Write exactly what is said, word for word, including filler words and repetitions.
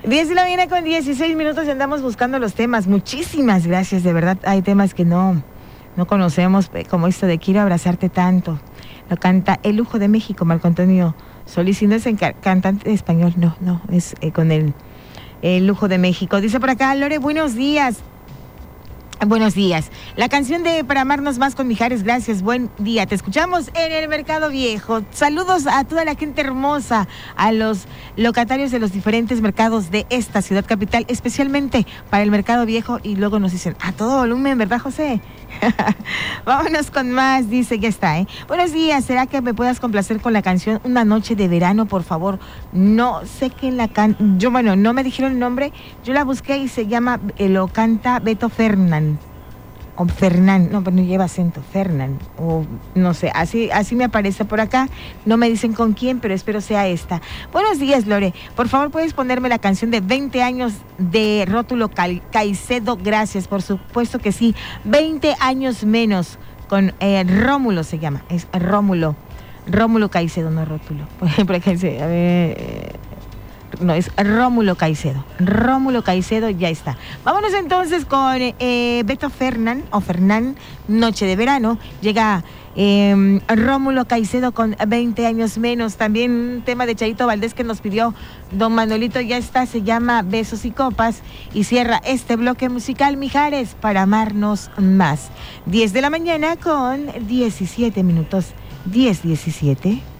diez de la mañana con dieciséis minutos y andamos buscando los temas. Muchísimas gracias, de verdad. Hay temas que no, no conocemos, como esto de Quiero abrazarte tanto. Lo canta El Lujo de México, Marco Antonio Solís. Y no es en ca- cantante español, no, no, es eh, con el, el Lujo de México. Dice por acá, Lore, buenos días. Buenos días. La canción de Para amarnos más con Mijares, gracias, buen día. Te escuchamos en el Mercado Viejo. Saludos a toda la gente hermosa, a los locatarios de los diferentes mercados de esta ciudad capital, especialmente para el Mercado Viejo. Y luego nos dicen, a todo volumen, ¿verdad, José? Vámonos con más, dice, ya está, ¿eh? Buenos días, ¿será que me puedas complacer con la canción Una Noche de Verano, por favor? No sé quién la canta, yo, bueno, no me dijeron el nombre, yo la busqué y se llama, eh, lo canta Beto Fernán, o Fernán, no, pero no lleva acento, Fernán, o no sé, así, así me aparece por acá, no me dicen con quién, pero espero sea esta. Buenos días, Lore, por favor, ¿puedes ponerme la canción de veinte años de Rótulo Cal- Caicedo? Gracias, por supuesto que sí, veinte años menos, con eh, Rómulo se llama, es Rómulo, Rómulo Caicedo, no Rótulo, por ejemplo, a ver... Eh, no, es Rómulo Caicedo. Rómulo Caicedo, ya está. Vámonos entonces con eh, Beto Fernán, o Fernán, Noche de Verano. Llega eh, Rómulo Caicedo con veinte años menos. También un tema de Chayito Valdés que nos pidió don Manuelito, ya está, se llama Besos y Copas. Y cierra este bloque musical, Mijares, Para amarnos más. diez de la mañana con diecisiete minutos. diez diecisiete.